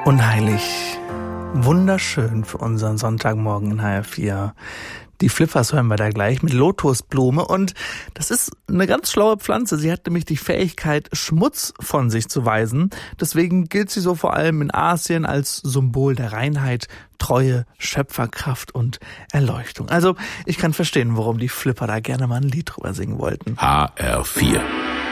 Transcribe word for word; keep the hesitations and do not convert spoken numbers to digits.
Unheilig, wunderschön für unseren Sonntagmorgen in H R vier. Die Flippers hören wir da gleich mit Lotusblume und das ist eine ganz schlaue Pflanze. Sie hat nämlich die Fähigkeit, Schmutz von sich zu weisen. Deswegen gilt sie so vor allem in Asien als Symbol der Reinheit, Treue, Schöpferkraft und Erleuchtung. Also ich kann verstehen, warum die Flipper da gerne mal ein Lied drüber singen wollten. H R vier